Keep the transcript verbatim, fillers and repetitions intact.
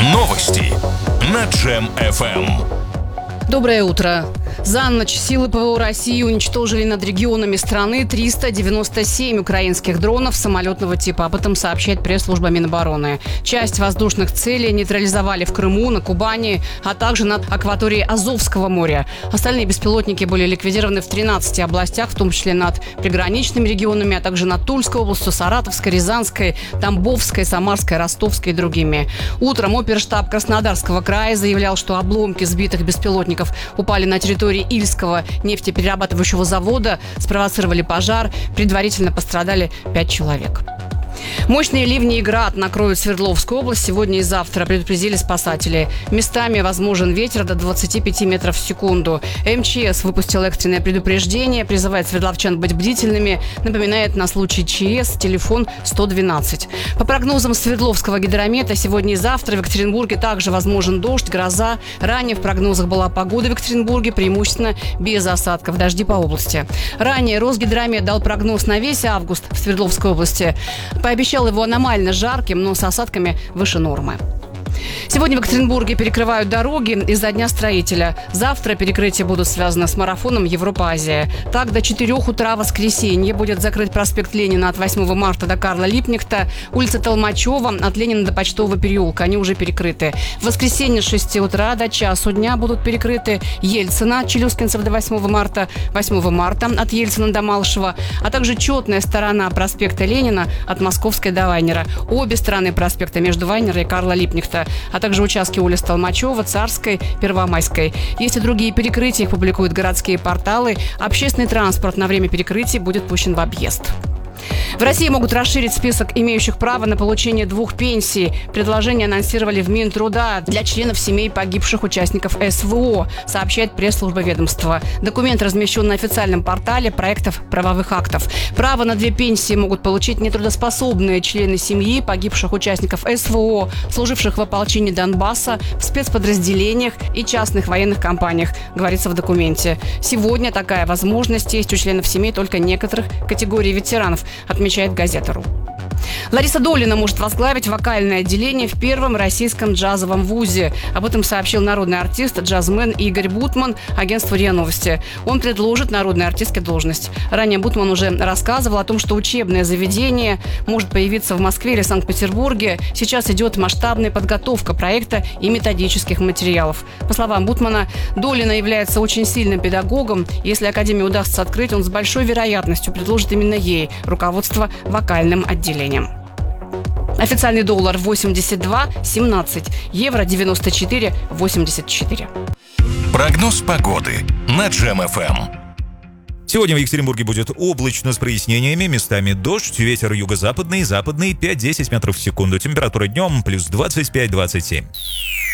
Новости на Джем эф эм. Доброе утро. За ночь силы ПВО России уничтожили над регионами страны триста девяносто семь украинских дронов самолетного типа. Об этом сообщает пресс-служба Минобороны. Часть воздушных целей нейтрализовали в Крыму, на Кубани, а также над акваторией Азовского моря. Остальные беспилотники были ликвидированы в тринадцати областях, в том числе над приграничными регионами, а также над Тульской областью, Саратовской, Рязанской, Тамбовской, Самарской, Ростовской и другими. Утром оперштаб Краснодарского края заявлял, что обломки сбитых беспилотников упали на территории Ильского нефтеперерабатывающего завода, спровоцировали пожар, предварительно пострадали пять человек. Мощные ливни и град накроют Свердловскую область сегодня и завтра, предупредили спасатели. Местами возможен ветер до двадцати пяти метров в секунду. эм че эс выпустил экстренное предупреждение, призывает свердловчан быть бдительными, напоминает на случай ЧС телефон сто двенадцать. По прогнозам Свердловского гидромета, сегодня и завтра в Екатеринбурге также возможен дождь, гроза. Ранее в прогнозах была погода в Екатеринбурге, преимущественно без осадков, дожди по области. Ранее Росгидромет дал прогноз на весь август в Свердловской области. Пообещал его аномально жарким, но с осадками выше нормы. Сегодня в Екатеринбурге перекрывают дороги из-за Дня строителя. Завтра перекрытия будут связаны с марафоном Европа-Азия. Так, до четырёх утра воскресенье будет закрыт проспект Ленина от восьмого марта до Карла Липкнехта, улица Толмачева от Ленина до Почтового переулка. Они уже перекрыты. В воскресенье с шести утра до часу дня будут перекрыты Ельцина от Челюскинцев до восьмого марта, восьмого марта от Ельцина до Малышева, а также четная сторона проспекта Ленина от Московской до Вайнера. Обе стороны проспекта между Вайнера и Карла Липкнехта, а также участки улиц Толмачева, Царской, Первомайской. Есть и другие перекрытия, их публикуют городские порталы. Общественный транспорт на время перекрытий будет пущен в объезд. В России могут расширить список имеющих право на получение двух пенсий. Предложение анонсировали в Минтруда для членов семей погибших участников эс вэ о, сообщает пресс-служба ведомства. Документ размещен на официальном портале проектов правовых актов. Право на две пенсии могут получить нетрудоспособные члены семьи погибших участников эс вэ о, служивших в ополчении Донбасса, в спецподразделениях и частных военных компаниях, говорится в документе. Сегодня такая возможность есть у членов семей только некоторых категорий ветеранов, отмечает Газета.ру. Лариса Долина может возглавить вокальное отделение в первом российском джазовом вузе. Об этом сообщил народный артист, джазмен Игорь Бутман агентству РИА Новости. Он предложит народной артистке должность. Ранее Бутман уже рассказывал о том, что учебное заведение может появиться в Москве или Санкт-Петербурге. Сейчас идет масштабная подготовка проекта и методических материалов. По словам Бутмана, Долина является очень сильным педагогом. Если академию удастся открыть, он с большой вероятностью предложит именно ей руководство вокальным отделением. Официальный доллар восемьдесят два семнадцать, евро девяносто четыре восемьдесят четыре. Прогноз погоды на Джем эф эм. Сегодня в Екатеринбурге будет облачно с прояснениями, местами дождь, ветер юго-западный, западный пять-десять метров в секунду. Температура днем плюс двадцать пять - двадцать семь.